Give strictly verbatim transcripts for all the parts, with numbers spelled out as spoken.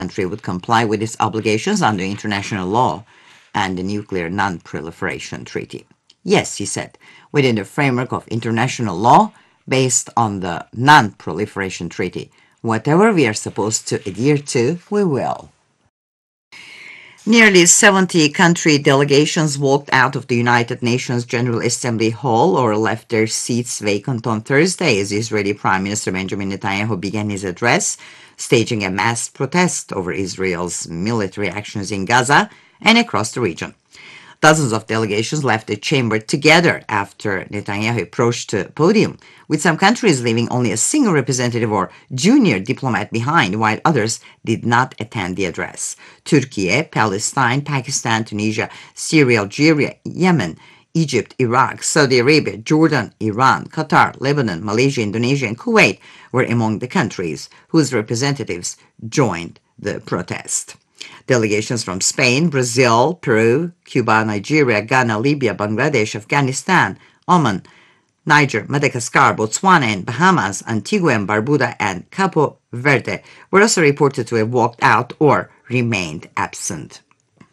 country would comply with its obligations under international law and the Nuclear Non-Proliferation Treaty. Yes, he said, within the framework of international law based on the Non-Proliferation Treaty. Whatever we are supposed to adhere to, we will. Nearly seventy country delegations walked out of the United Nations General Assembly Hall or left their seats vacant on Thursday as Israeli Prime Minister Benjamin Netanyahu began his address, staging a mass protest over Israel's military actions in Gaza and across the region. Dozens of delegations left the chamber together after Netanyahu approached the podium, with some countries leaving only a single representative or junior diplomat behind, while others did not attend the address. Turkey, Palestine, Pakistan, Tunisia, Syria, Algeria, Yemen, Egypt, Iraq, Saudi Arabia, Jordan, Iran, Qatar, Lebanon, Malaysia, Indonesia, and Kuwait were among the countries whose representatives joined the protest. Delegations from Spain, Brazil, Peru, Cuba, Nigeria, Ghana, Libya, Bangladesh, Afghanistan, Oman, Niger, Madagascar, Botswana, and Bahamas, Antigua and Barbuda, and Cabo Verde were also reported to have walked out or remained absent.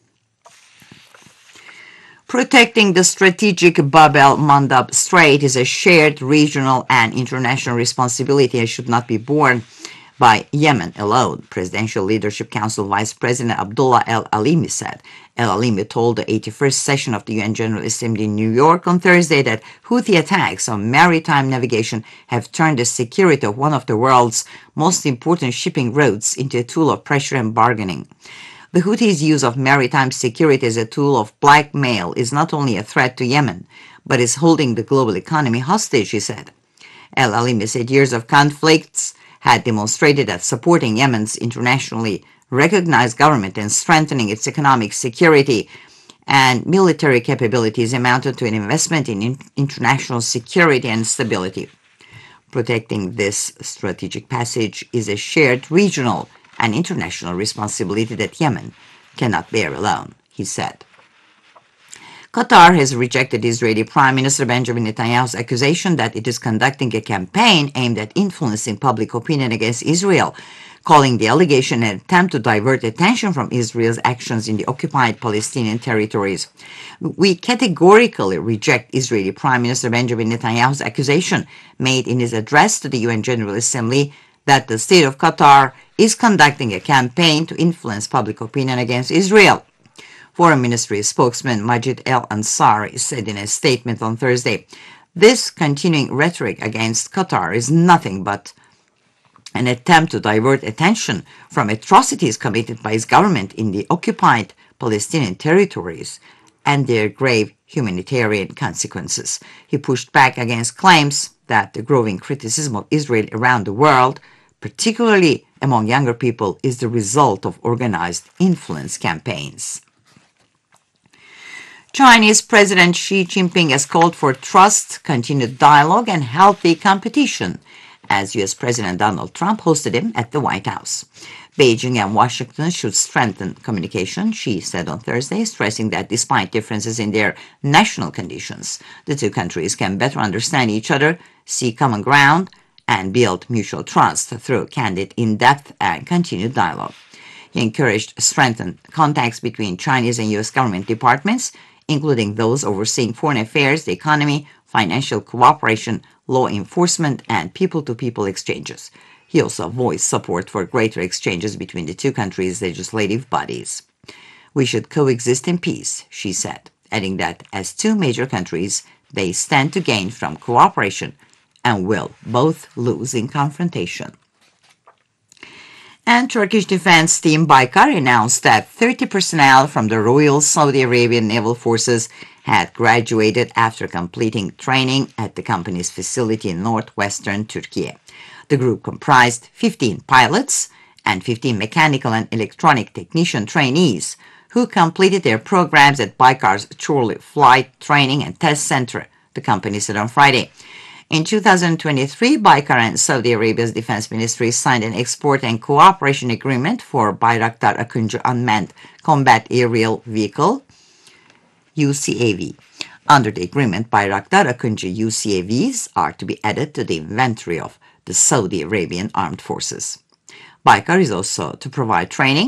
Protecting the strategic Bab el-Mandab Strait is a shared regional and international responsibility and should not be borne by Yemen alone, Presidential Leadership Council Vice President Abdullah El-Alimi said. El-Alimi told the eighty-first session of the U N General Assembly in New York on Thursday that Houthi attacks on maritime navigation have turned the security of one of the world's most important shipping routes into a tool of pressure and bargaining. The Houthis' use of maritime security as a tool of blackmail is not only a threat to Yemen, but is holding the global economy hostage, he said. El-Alimi said years of conflicts had demonstrated that supporting Yemen's internationally recognized government and strengthening its economic security and military capabilities amounted to an investment in in international security and stability. Protecting this strategic passage is a shared regional and international responsibility that Yemen cannot bear alone, he said. Qatar has rejected Israeli Prime Minister Benjamin Netanyahu's accusation that it is conducting a campaign aimed at influencing public opinion against Israel, calling the allegation an attempt to divert attention from Israel's actions in the occupied Palestinian territories. We categorically reject Israeli Prime Minister Benjamin Netanyahu's accusation made in his address to the U N General Assembly that the state of Qatar is conducting a campaign to influence public opinion against Israel. Foreign Ministry spokesman Majid El-Ansari said in a statement on Thursday, "This continuing rhetoric against Qatar is nothing but an attempt to divert attention from atrocities committed by his government in the occupied Palestinian territories and their grave humanitarian consequences." He pushed back against claims that the growing criticism of Israel around the world, particularly among younger people, is the result of organized influence campaigns. Chinese President Xi Jinping has called for trust, continued dialogue, and healthy competition as U S President Donald Trump hosted him at the White House. Beijing and Washington should strengthen communication, Xi said on Thursday, stressing that despite differences in their national conditions, the two countries can better understand each other, see common ground, and build mutual trust through candid, in-depth, and continued dialogue. He encouraged strengthened contacts between Chinese and U S government departments, including those overseeing foreign affairs, the economy, financial cooperation, law enforcement, and people-to-people exchanges. He also voiced support for greater exchanges between the two countries' legislative bodies. "We should coexist in peace," she said, adding that as two major countries, they stand to gain from cooperation and will both lose in confrontation. And Turkish defense team Baykar announced that thirty personnel from the Royal Saudi Arabian Naval Forces had graduated after completing training at the company's facility in northwestern Turkey. The group comprised fifteen pilots and fifteen mechanical and electronic technician trainees who completed their programs at Baykar's Chorlu Flight Training and Test Center, the company said on Friday. In two thousand twenty-three, Baykar and Saudi Arabia's defense ministry signed an export and cooperation agreement for Bayraktar Akıncı Unmanned Combat Aerial Vehicle, U C A V. Under the agreement, Bayraktar Akıncı U C A Vs are to be added to the inventory of the Saudi Arabian Armed Forces. Baykar is also to provide training